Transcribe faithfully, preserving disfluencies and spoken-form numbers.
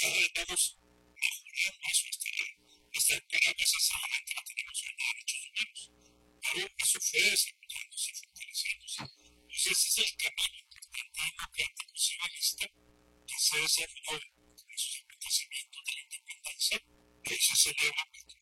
cada vez vamos mejorando eso, esta, esta pelea necesariamente la tenemos en los derechos humanos. Pero eso fue desarrollándose y fortaleciéndose. Entonces ese es el camino importante democrático civilista que se desarrolló con esos acontecimientos de la independencia. Ahí se celebra